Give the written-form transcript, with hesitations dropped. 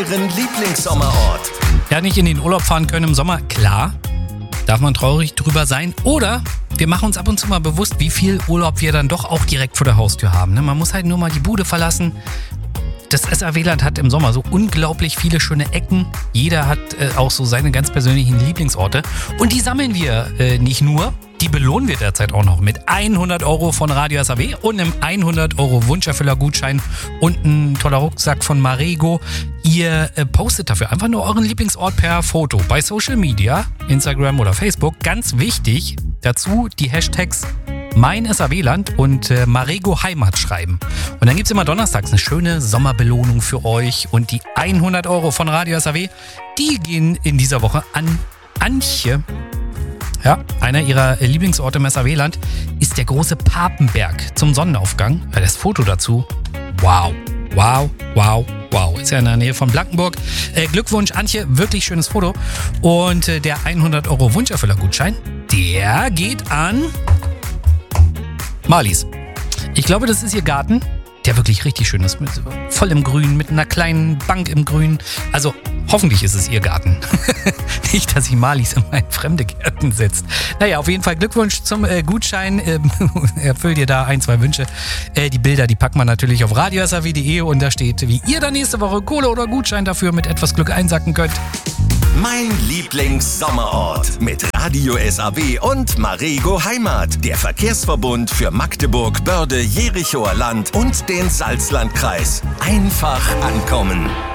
Ihren Lieblingssommerort. Ja, nicht in den Urlaub fahren können im Sommer, klar. Darf man traurig drüber sein. Oder wir machen uns ab und zu mal bewusst, wie viel Urlaub wir dann doch auch direkt vor der Haustür haben. Man muss halt nur mal die Bude verlassen. Das SAW-Land hat im Sommer so unglaublich viele schöne Ecken. Jeder hat auch so seine ganz persönlichen Lieblingsorte. Und die sammeln wir nicht nur, die belohnen wir derzeit auch noch mit 100 € von Radio SAW und einem 100 € Wunscherfüller-Gutschein und ein toller Rucksack von Marego. Ihr postet dafür einfach nur euren Lieblingsort per Foto bei Social Media, Instagram oder Facebook. Ganz wichtig, dazu die Hashtags Mein SAW-Land und Marego Heimat schreiben. Und dann gibt es immer donnerstags eine schöne Sommerbelohnung für euch. Und die 100 € von Radio SAW, die gehen in dieser Woche an Antje. Ja, einer ihrer Lieblingsorte im SAW-Land ist der große Papenberg zum Sonnenaufgang. Das Foto dazu, wow, wow, wow, wow. Ist ja in der Nähe von Blankenburg. Glückwunsch, Antje, wirklich schönes Foto. Und der 100 € Wunscherfüller-Gutschein, der geht an Marlies. Ich glaube, das ist ihr Garten, der wirklich richtig schön ist. Voll im Grün, mit einer kleinen Bank im Grün. Also hoffentlich ist es ihr Garten. Nicht, dass sich Marlies in meine fremde Gärten setzt. Naja, auf jeden Fall Glückwunsch zum Gutschein. Erfüllt ihr da 1, 2 Wünsche. Die Bilder, die packt man natürlich auf radiosaw.de und da steht, wie ihr dann nächste Woche Kohle oder Gutschein dafür mit etwas Glück einsacken könnt. Mein Lieblingssommerort mit Radio SAW und Marego Heimat. Der Verkehrsverbund für Magdeburg, Börde, Jerichoer Land und den Salzlandkreis. Einfach ankommen.